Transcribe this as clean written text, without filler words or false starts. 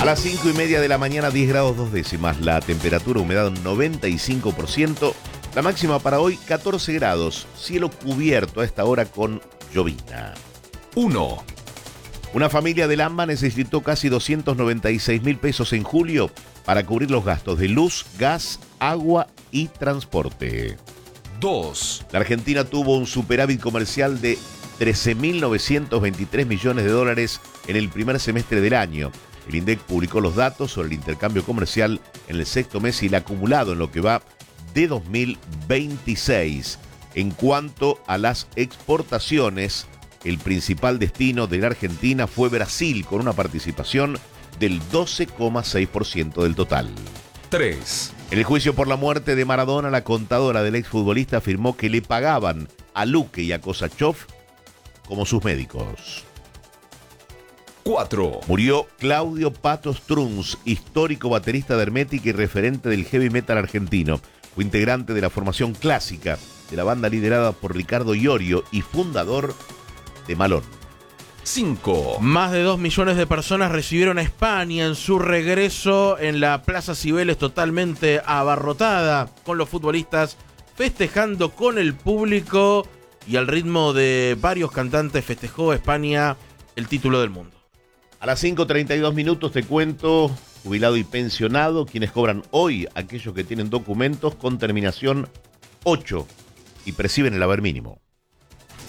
las 5:30 de la mañana, 10 grados 2 décimas. La temperatura, humedad 95%. La máxima para hoy, 14 grados. Cielo cubierto a esta hora con llovizna. 1. Una familia de Lamba necesitó casi 296.000 pesos en julio para cubrir los gastos de luz, gas, agua y transporte. 2. La Argentina tuvo un superávit comercial de 13.923 millones de dólares en el primer semestre del año. El INDEC publicó los datos sobre el intercambio comercial en el sexto mes y el acumulado en lo que va de 2026. En cuanto a las exportaciones, el principal destino de la Argentina fue Brasil, con una participación del 12,6% del total. 3. En el juicio por la muerte de Maradona, la contadora del exfutbolista afirmó que le pagaban a Luque y a Kosačov como sus médicos. 4. Murió Claudio Pato Strunz, histórico baterista de Hermética y referente del heavy metal argentino. Fue integrante de la formación clásica de la banda liderada por Ricardo Iorio y fundador de Malón. 5. Más de 2 millones de personas recibieron a España en su regreso en la Plaza Cibeles, totalmente abarrotada, con los futbolistas festejando con el público, y al ritmo de varios cantantes festejó España el título del mundo. A las 5:32 minutos te cuento, jubilado y pensionado, quienes cobran hoy, aquellos que tienen documentos con terminación 8 y perciben el haber mínimo.